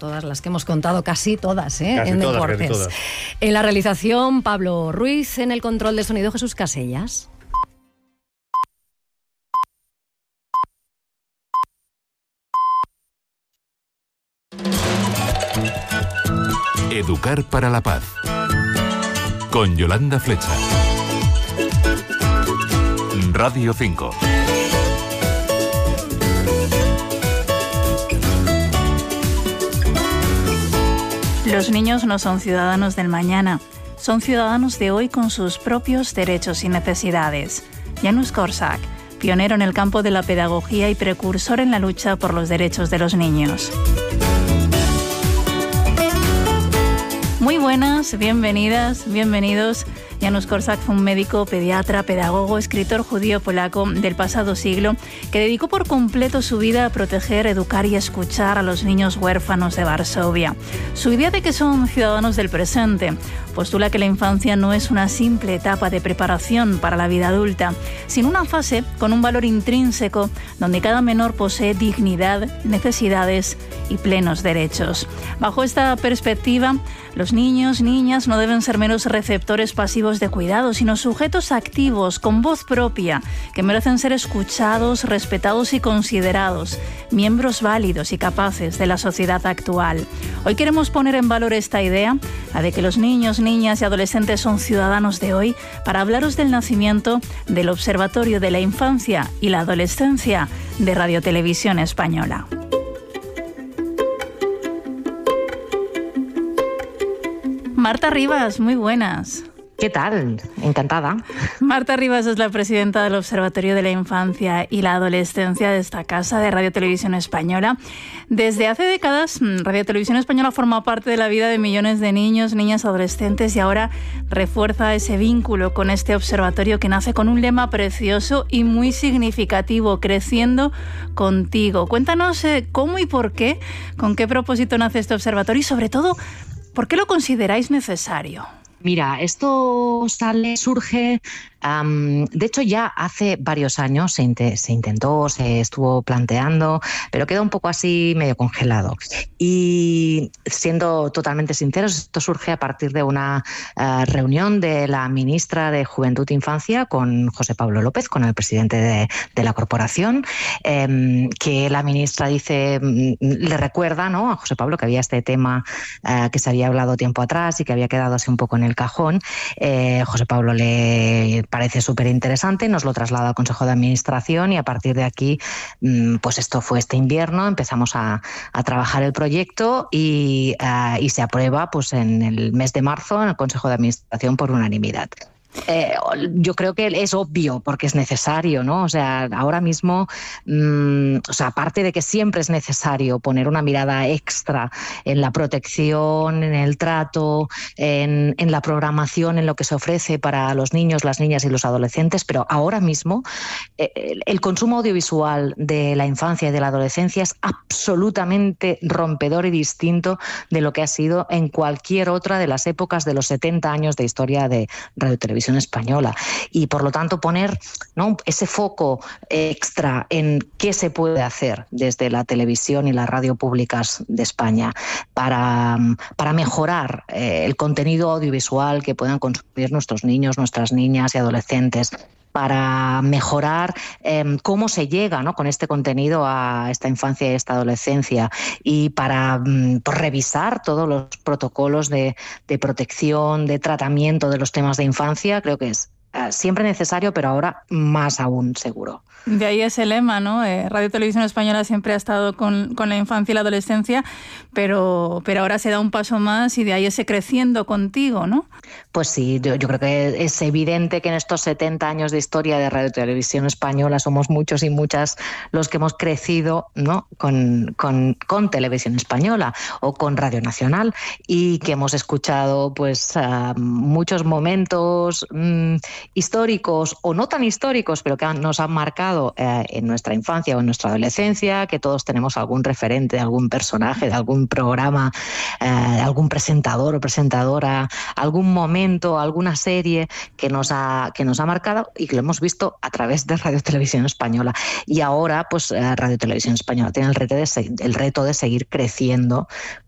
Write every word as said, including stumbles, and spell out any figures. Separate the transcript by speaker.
Speaker 1: todas las que hemos contado, casi todas, ¿eh?
Speaker 2: Casi
Speaker 1: en
Speaker 2: todas,
Speaker 1: deportes.
Speaker 2: casi todas.
Speaker 1: En la realización, Pablo Ruiz, en el control de sonido, Jesús Casellas.
Speaker 3: Educar para la paz. Con Yolanda Flecha. Radio cinco.
Speaker 4: Los niños no son ciudadanos del mañana, son ciudadanos de hoy con sus propios derechos y necesidades. Janusz Korczak, pionero en el campo de la pedagogía y precursor en la lucha por los derechos de los niños. Muy buenas, bienvenidas, bienvenidos. Janusz Korczak fue un médico, pediatra, pedagogo, escritor judío polaco del pasado siglo que dedicó por completo su vida a proteger, educar y escuchar a los niños huérfanos de Varsovia. Su idea de que son ciudadanos del presente postula que la infancia no es una simple etapa de preparación para la vida adulta, sino una fase con un valor intrínseco donde cada menor posee dignidad, necesidades y plenos derechos. Bajo esta perspectiva, los niños, niñas no deben ser meros receptores pasivos de cuidado, sino sujetos activos, con voz propia, que merecen ser escuchados, respetados y considerados, miembros válidos y capaces de la sociedad actual. Hoy queremos poner en valor esta idea, la de que los niños, niñas y adolescentes son ciudadanos de hoy, para hablaros del nacimiento del Observatorio de la Infancia y la Adolescencia de Radio Televisión Española. Marta Rivas, muy buenas.
Speaker 5: ¿Qué tal? Encantada.
Speaker 4: Marta Rivas es la presidenta del Observatorio de la Infancia y la Adolescencia de esta casa de Radio Televisión Española. Desde hace décadas, Radio Televisión Española forma parte de la vida de millones de niños, niñas, adolescentes y ahora refuerza ese vínculo con este observatorio que nace con un lema precioso y muy significativo: creciendo contigo. Cuéntanos eh, cómo y por qué, con qué propósito nace este observatorio y sobre todo, ¿por qué lo consideráis necesario?
Speaker 5: Mira, esto sale, surge, um, de hecho ya hace varios años se, int- se intentó, se estuvo planteando, pero quedó un poco así medio congelado. Y siendo totalmente sinceros, esto surge a partir de una uh, reunión de la ministra de Juventud e Infancia con José Pablo López, con el presidente de, de la corporación, eh, que la ministra dice, le recuerda, ¿no?, a José Pablo que había este tema uh, que se había hablado tiempo atrás y que había quedado así un poco en el cajón. eh, José Pablo le parece súper interesante, nos lo traslada al Consejo de Administración y a partir de aquí, pues esto fue este invierno, empezamos a, a trabajar el proyecto y, uh, y se aprueba pues en el mes de marzo en el Consejo de Administración por unanimidad. Eh, yo creo que es obvio porque es necesario, ¿no? O sea, ahora mismo, mmm, o sea, aparte de que siempre es necesario poner una mirada extra en la protección, en el trato, en, en la programación, en lo que se ofrece para los niños, las niñas y los adolescentes, pero ahora mismo eh, el, el consumo audiovisual de la infancia y de la adolescencia es absolutamente rompedor y distinto de lo que ha sido en cualquier otra de las épocas de los setenta años de historia de Radio Televisión Española, y por lo tanto poner, ¿no?, ese foco extra en qué se puede hacer desde la televisión y la radio públicas de España para, para mejorar eh, el contenido audiovisual que puedan consumir nuestros niños, nuestras niñas y adolescentes, para mejorar eh, cómo se llega, ¿no?, con este contenido a esta infancia y esta adolescencia, y para mm, por revisar todos los protocolos de, de protección, de tratamiento de los temas de infancia. Creo que es eh, siempre necesario, pero ahora más aún, seguro.
Speaker 4: De ahí ese lema, ¿no? Eh, Radio Televisión Española siempre ha estado con, con la infancia y la adolescencia, pero, pero ahora se da un paso más y de ahí ese creciendo contigo, ¿no?
Speaker 5: Pues sí, yo, yo creo que es evidente que en estos setenta años de historia de Radio Televisión Española somos muchos y muchas los que hemos crecido, ¿no?, con, con, con Televisión Española o con Radio Nacional, y que hemos escuchado pues uh, muchos momentos mmm, históricos o no tan históricos, pero que han, nos han marcado Eh, en nuestra infancia o en nuestra adolescencia, que todos tenemos algún referente, algún personaje, de algún programa, eh, algún presentador o presentadora, algún momento, alguna serie que nos ha que nos ha marcado y que lo hemos visto a través de Radio Televisión Española. Y ahora, pues eh, Radio Televisión Española tiene el reto de, el reto de seguir creciendo